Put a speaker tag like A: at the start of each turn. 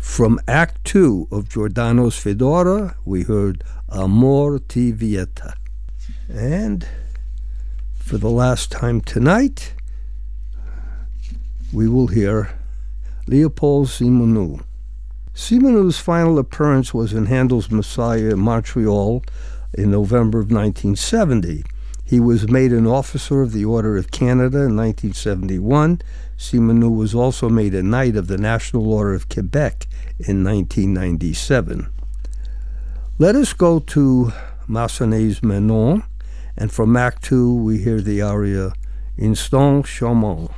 A: From Act 2 of Giordano's Fedora, we heard Amor ti vieta. And for the last time tonight, we will hear Leopold Simoneau. Simoneau's final appearance was in Handel's Messiah in Montreal in November of 1970. He was made an Officer of the Order of Canada in 1971. Simoneau was also made a Knight of the National Order of Quebec in 1997. Let us go to Massenet's Manon, and from Act 2 we hear the aria Instant Charmant.